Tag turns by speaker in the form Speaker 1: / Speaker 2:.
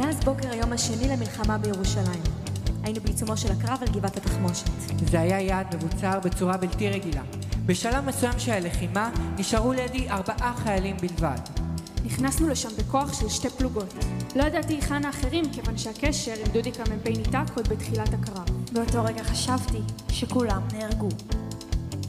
Speaker 1: מאז בוקר היום השני למלחמה בירושלים. היינו בעיצומו של הקרב על גבעת התחמושת.
Speaker 2: זה היה יעד מבוצר בצורה בלתי רגילה. בשלב מסוים של הלחימה נשארו לידי 4 חיילים בלבד.
Speaker 3: נכנסנו לשם בכוח של 2 פלוגות. לא ידעתי היכן האחרים כיוון שהקשר עם דודיק המ"פ ניתק עוד בתחילת הקרב.
Speaker 4: באותו רגע חשבתי שכולם נהרגו.